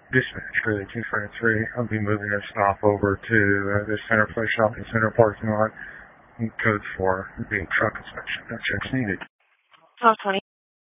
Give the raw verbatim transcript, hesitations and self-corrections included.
Dispatch Relay two five three. I'll be moving a stop over to uh, the Center Place Shopping Center parking lot. Code four, being truck inspection. No checks needed. twelve twenty.